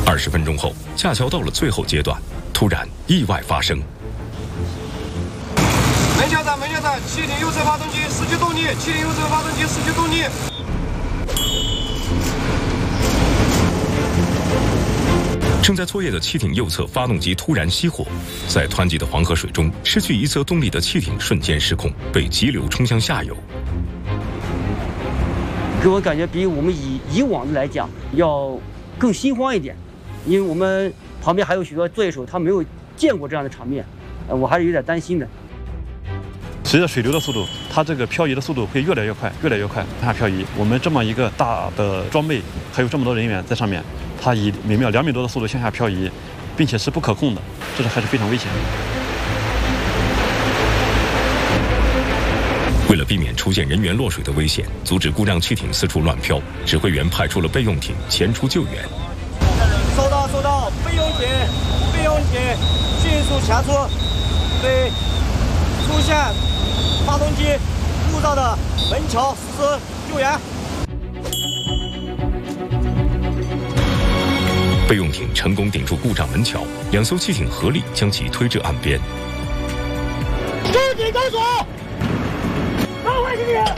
20分钟后，架桥到了最后阶段，突然意外发生。 门桥站，启停右侧发动机19动力，启停右侧发动机19动力。 正在作业的汽艇右侧发动机突然熄火，在湍急的黄河水中，失去一侧动力的汽艇瞬间失控，被急流冲向下游。 给我感觉比我们以往的来讲要更心慌一点，因为我们旁边还有许多作业手，他没有见过这样的场面，我还是有点担心的。 随着水流的速度，它这个漂移的速度会越来越快，越来越快。它漂移，我们这么一个大的装备，还有这么多人员在上面，它以每秒2米多的速度向下漂移，并且是不可控的，这还是非常危险的。 为了避免出现人员落水的危险，阻止故障汽艇四处乱漂，指挥员派出了备用艇前出救援。 收到，备用艇迅速前出，对出现发动机故障的门桥实施救援。 备用艇成功顶住故障门桥，2艘汽艇合力将其推至岸边。 注紧跟锁，靠快一点！